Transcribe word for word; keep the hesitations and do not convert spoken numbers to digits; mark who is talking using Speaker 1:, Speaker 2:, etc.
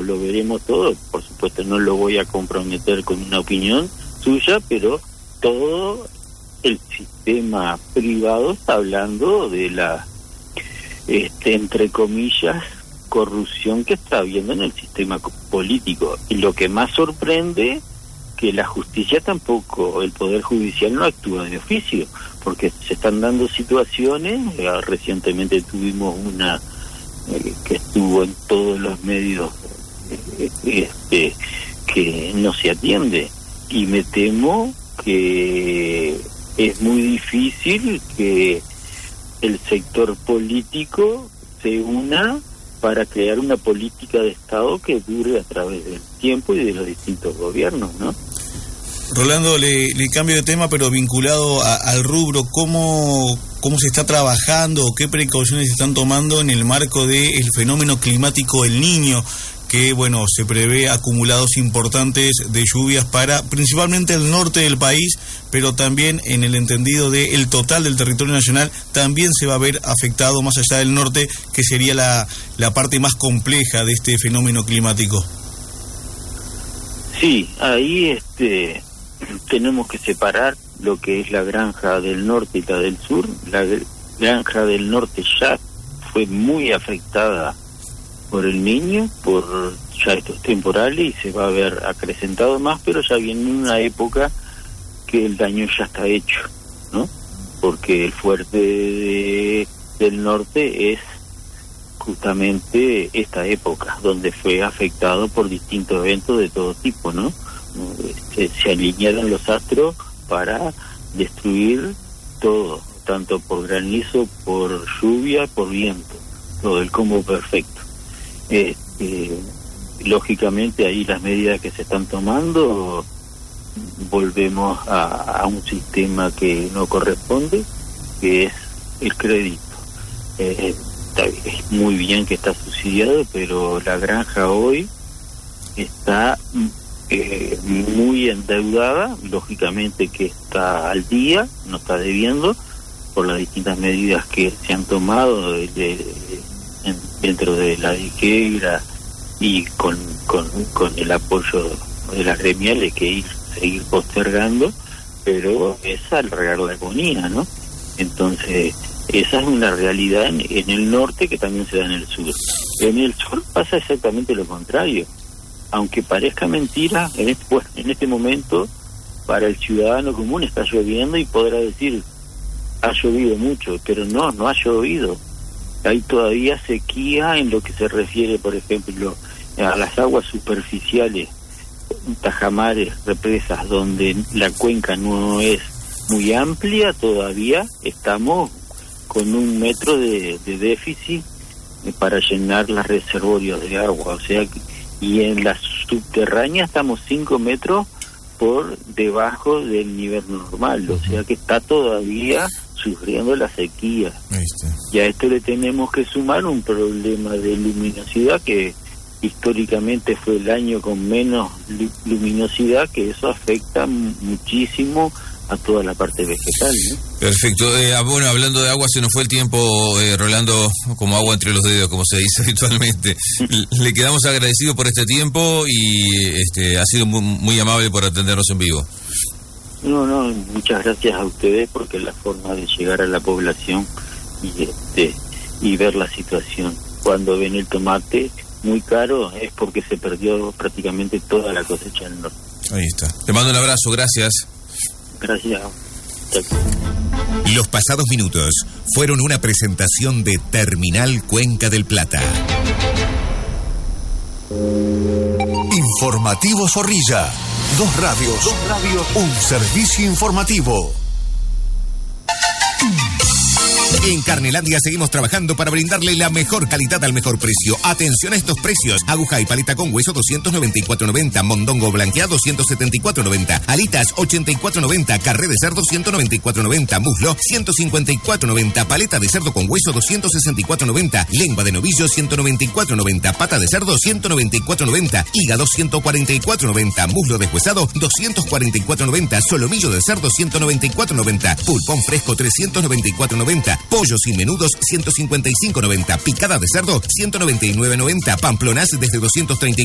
Speaker 1: lo veremos todo. Por supuesto no lo voy a comprometer con una opinión suya, pero todo el sistema privado está hablando de la, este, entre comillas, corrupción que está habiendo en el sistema político. Y lo que más sorprende, que la justicia tampoco, el Poder Judicial no actúa de oficio, porque se están dando situaciones. Eh, recientemente tuvimos una eh, que estuvo en todos los medios, eh, este, que no se atiende, y me temo que es muy difícil que el sector político se una para crear una política de Estado que dure a través del tiempo y de los distintos gobiernos, ¿no?
Speaker 2: Rolando, le, le cambio de tema, pero vinculado a, al rubro, ¿cómo, ¿cómo se está trabajando o qué precauciones se están tomando en el marco del fenómeno climático El Niño, que, bueno, se prevé acumulados importantes de lluvias para principalmente el norte del país, pero también en el entendido de el total del territorio nacional también se va a ver afectado más allá del norte, que sería la, la parte más compleja de este fenómeno climático?
Speaker 1: Sí, ahí este tenemos que separar lo que es la granja del norte y la del sur. La granja del norte ya fue muy afectada por El Niño, por ya estos temporales, y se va a ver acrecentado más, pero ya viene una época que el daño ya está hecho, ¿no? Porque el fuerte de, del norte es justamente esta época, donde fue afectado por distintos eventos de todo tipo, ¿no? Se, se alinearon los astros para destruir todo, tanto por granizo, por lluvia, por viento, todo el combo perfecto. Este, lógicamente ahí las medidas que se están tomando, volvemos a, a un sistema que no corresponde, que es el crédito. Eh, está, es muy bien que está subsidiado, pero la granja hoy está eh, muy endeudada, lógicamente que está al día, no está debiendo, por las distintas medidas que se han tomado de, de, en, dentro de la disquera y con, con, con el apoyo de las gremiales que ir, seguir postergando, pero es alargar la agonía, ¿no? Entonces, esa es una realidad en, en el norte que también se da en el sur. En el sur pasa exactamente lo contrario. Aunque parezca mentira, en este, pues, en este momento, para el ciudadano común está lloviendo y podrá decir, ha llovido mucho, pero no, no ha llovido. Hay todavía sequía en lo que se refiere, por ejemplo, a las aguas superficiales, tajamares, represas, donde la cuenca no es muy amplia, todavía estamos con un metro de, de déficit para llenar los reservorios de agua, o sea, y en las subterráneas estamos cinco metros por debajo del nivel normal, o sea que está todavía sufriendo la sequía. Y a esto le tenemos que sumar un problema de luminosidad, que históricamente fue el año con menos luminosidad, que eso afecta muchísimo a toda la parte vegetal, ¿no?
Speaker 3: Perfecto. Eh, bueno, hablando de agua, se nos fue el tiempo, eh, Rolando, como agua entre los dedos, como se dice habitualmente. Le quedamos agradecidos por este tiempo y este ha sido muy, muy amable por atendernos en vivo.
Speaker 1: No, no, muchas gracias a ustedes, porque es la forma de llegar a la población y este y ver la situación. Cuando ven el tomate muy caro es porque se perdió prácticamente toda la cosecha del norte.
Speaker 3: Ahí está. Te mando un abrazo, gracias.
Speaker 1: Gracias.
Speaker 4: Los pasados minutos fueron una presentación de Terminal Cuenca del Plata. Informativo Zorrilla. Dos radios. Dos radios. Un servicio informativo. En Carnelandia seguimos trabajando para brindarle la mejor calidad al mejor precio. Atención a estos precios: aguja y paleta con hueso doscientos noventa y cuatro noventa, mondongo blanqueado ciento setenta y cuatro noventa, alitas ochenta y cuatro noventa, carré de cerdo ciento noventa y cuatro noventa, muslo ciento cincuenta y cuatro noventa, paleta de cerdo con hueso doscientos sesenta y cuatro noventa, lengua de novillo ciento noventa y cuatro noventa, pata de cerdo ciento noventa y cuatro noventa, hígado ciento cuarenta y cuatro noventa, muslo deshuesado doscientos cuarenta y cuatro noventa, solomillo de cerdo ciento noventa y cuatro noventa, pulpón fresco trescientos noventa y cuatro noventa, pollos y menudos ciento cincuenta y cinco noventa, picada de cerdo ciento noventa y nueve noventa, pamplonas desde doscientos treinta